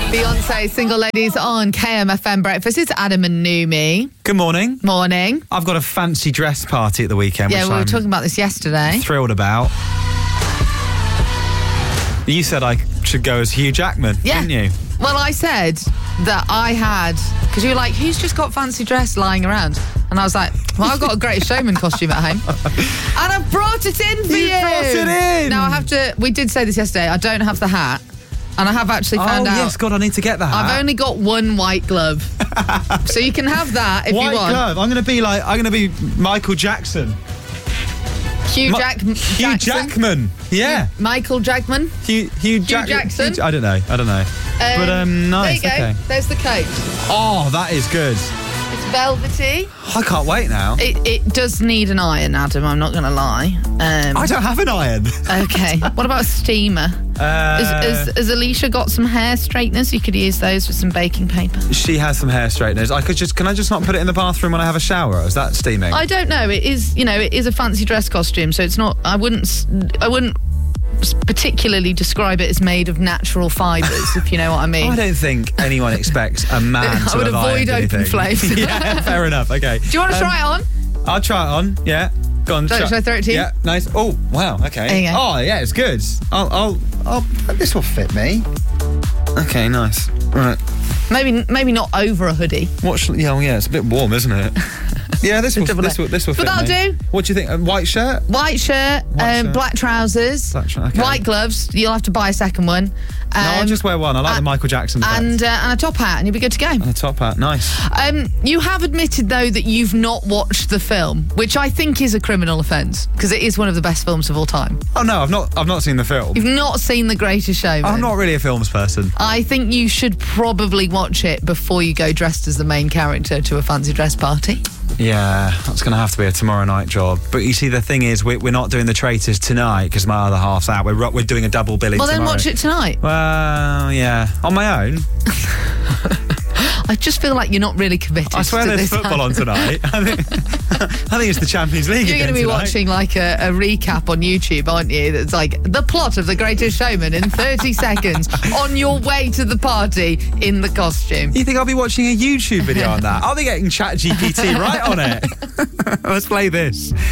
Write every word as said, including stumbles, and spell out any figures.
Beyonce, Single Ladies on K M F M Breakfast. It's Adam and Numi. Good morning. Morning. I've got a fancy dress party at the weekend, Yeah, which we were I'm talking about this yesterday. thrilled about. You said I should go as Hugh Jackman, Yeah. didn't you? Well, I said that I had, because you were like, who's just got fancy dress lying around? And I was like, well, I've got a Great Showman costume at home. And I've brought it in for you. You brought it in. Now, I have to, we did say this yesterday, I don't have the hat. And I have actually found oh, out. yes, God, I need to get that. I've only got one white glove. So you can have that if white you want. glove. I'm going to be like, I'm going to be Michael Jackson. Hugh Ma- Jack- Hugh Jackson. Jackman. Yeah. Michael Jackman. Hugh, Hugh, Jack- Jackson? Hugh, I don't know. I don't know. Um, but um, nice. There you go. Okay. There's the coat. Oh, that is good. It's velvety. I can't wait now. It, it does need an iron, Adam, I'm not going to lie. Um, I don't have an iron. okay. What about a steamer? Uh, Has, has, has Alicia got some hair straighteners? You could use those with some baking paper. She has some hair straighteners. I could just. Can I just not put it in the bathroom when I have a shower? Or is that steaming? I don't know. It is, you know, it is a fancy dress costume, so it's not. I wouldn't. s- I wouldn't particularly describe it as made of natural fibres, if you know what I mean. I don't think anyone expects a man I to would have avoid ironed open anything. flames. Yeah, fair enough. Okay. Do you want to Um, try it on? I'll try it on. Yeah. Go on. Should I throw it to you? Yeah. Nice. Oh, wow. Okay. There you go. Oh, yeah. It's good. I'll. I'll. I'll this will fit me. Okay. Nice. Right. Maybe, maybe not over a hoodie. What? Sh- yeah. Well, yeah. It's a bit warm, isn't it? Yeah. This will. Double This A. will. This will But fit that'll me. do. What do you think? A white shirt. White shirt, White um, shirt. black trousers, Black shirt, okay. white gloves. You'll have to buy a second one. Um, No, I'll just wear one. I like uh, the Michael Jackson effect. and uh, and a top hat, and you'll be good to go. And a top hat. Nice. Um, you have admitted, though, that you've not watched the film, which I think is a criminal offence, because it is one of the best films of all time. Oh no, I've not. I've not seen the film. You've not seen The Greatest Showman. I'm not really a films person. I think you should probably watch it before you go dressed as the main character to a fancy dress party. Yeah, that's going to have to be a tomorrow night job. But you see, the thing is, we're, we're not doing the Traitors tonight because my other half's out. We're ro- we're doing a double billing Well, tomorrow. then watch it tonight. Well, yeah, on my own. I just feel like you're not really committed I swear to there's this. football on tonight. I think, I think it's the Champions League. You're going to be tonight. watching like a, a recap on YouTube, aren't you? That's like the plot of The Greatest Showman in thirty seconds on your way to the party in the costume. You think I'll be watching a YouTube video on that? I'll be getting ChatGPT right on it. Let's play this.